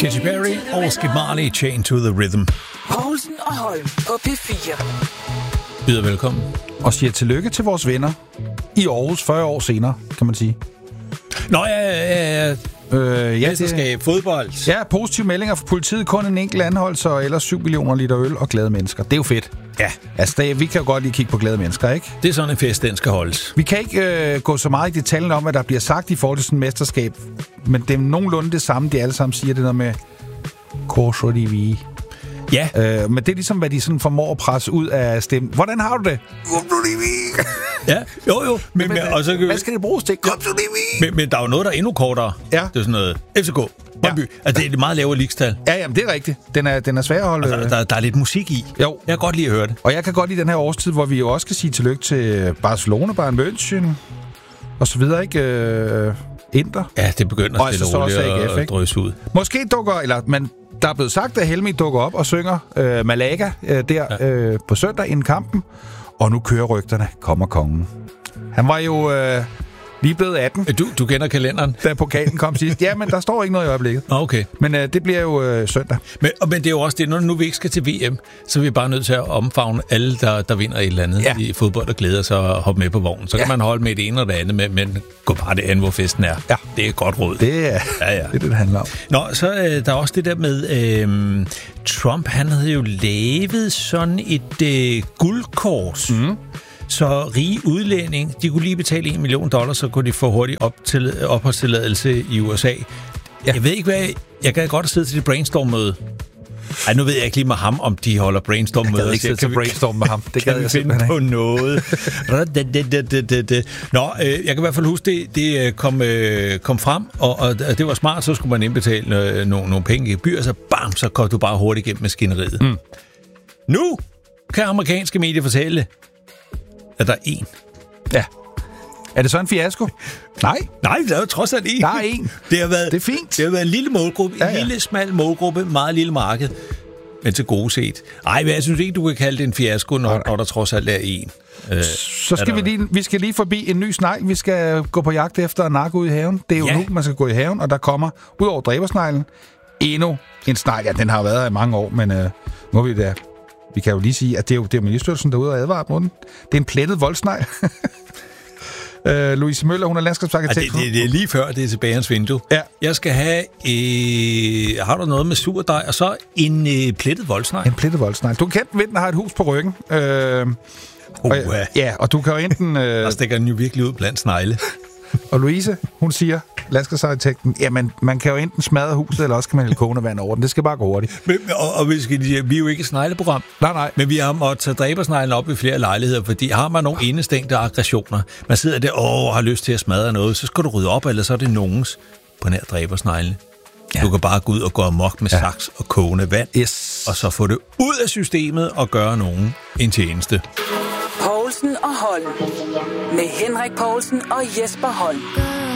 Katy Perry og Skip Marley, Chain to the Rhythm. Poulsen og Holm på P4. Byder velkommen. Og siger tillykke til vores venner i Aarhus 40 år senere, kan man sige. Nå ja. Mesterskab, fodbold. Ja, positive meldinger fra politiet. Kun en enkelt anholdelse og ellers 7 millioner liter øl og glade mennesker. Det er jo fedt. Ja. Altså, vi kan jo godt lige kigge på glade mennesker, ikke? Det er sådan en fest, den skal holdes. Vi kan ikke gå så meget i detaljen om, hvad der bliver sagt i forhold til sådan et mesterskab. Men det er nogenlunde det samme, de alle sammen siger. Det der med Corso di Vi. Ja. Men det er ligesom, hvad de sådan formår at presse ud af stemmen. Hvordan har du det? Ja, jo. Men og så, hvad skal det bruges til? Men der er jo noget, der er endnu kortere. Ja. Det er sådan noget FCK. Brøndby. Ja. Altså, det er meget lavere ligestal. Ja, jamen, det er rigtigt. Den er svær at holde. Altså, der er lidt musik i. Jo. Jeg kan godt lide at høre det. Og jeg kan godt lide den her årstid, hvor vi jo også skal sige tillykke til Barcelona, Bayern München og så videre, ikke? Inter. Ja, det begynder og stille og roligt at drøse ud. Måske men der er blevet sagt, at Helmi dukker op og synger Malaga på søndag inden kampen. Og nu kører rygterne. Kommer kongen. Han var jo lige blevet 18. Du kender kalenderen? Da pokalen kom sidst. Ja, men der står ikke noget i øjeblikket. Okay. Men det bliver jo søndag. Men det er jo også det, når nu vi ikke skal til VM, så er vi bare nødt til at omfavne alle, der vinder et eller andet i fodbold og glæder sig at hoppe med på vognen. Så kan man holde med det ene og det andet, men gå bare det andet, hvor festen er. Ja. Det er et godt råd. Det er det handler om. Nå, så der er også det der med Trump, han havde jo lavet sådan et guldkors. Mm. Så rige udlænding, de kunne lige betale $1 million, så kunne de få hurtigt opholdstilladelse i USA. Ja. Jeg ved ikke, hvad jeg kan godt sidde til det brainstorm-møde. Ej, nu ved jeg ikke lige med ham, om de holder brainstorm-møder. Jeg kan ikke sidde til brainstorm med ham. Det kan jeg finde på noget. Nå, jeg kan i hvert fald huske, det kom frem, og det var smart, så skulle man indbetale nogle penge i gebyr, så bam, så kom du bare hurtigt igennem maskineriet. Mm. Nu kan amerikanske medier fortælle, at der er én. Ja. Er det så en fiasko? Nej, der er jo trods alt én. Der er én. Det er fint. Det har været en lille målgruppe, en lille, smal målgruppe, meget lille marked, men til gode set. Ej, men jeg synes ikke, du kan kalde det en fiasko, når der trods alt er én. Så skal vi skal lige forbi en ny snak. Vi skal gå på jagt efter narko ud i haven. Det er jo nu, man skal gå i haven, og der kommer, ud over dræbersneglen, endnu en snegl. Ja, den har været her i mange år, men nu vi der. Vi kan jo lige sige, at det er Miljøstyrelsen derude og advarer mod den. Det er en plettet voldsnegl. Louise Møller, hun er landskabsarkitekt. Det er lige før, det er til bagerens vindue. Ja. Jeg skal have... har du noget med surdej, og så en plettet voldsnegl? En plettet voldsnegl. Du kan kende, den har et hus på ryggen. Og du kan jo enten... Der stikker den jo virkelig ud blandt snegle. Og Louise, hun siger, landskabsarkitekten, jamen, man kan jo enten smadre huset, eller også kan man hælde kogende vand over den. Det skal bare gå hurtigt. Og vi er jo ikke et snegleprogram. Nej. Men vi har måttet tage dræbersneglen op i flere lejligheder, fordi har man nogle indestængte aggressioner, man sidder der og har lyst til at smadre noget, så skal du rydde op, eller så er det nogens på nær dræbersneglene. Ja. Du kan bare gå ud og gå amok med saks og kogende vand, og så få det ud af systemet og gøre nogen en tjeneste. Poulsen og Holm. Med Henrik Poulsen og Jesper Holm.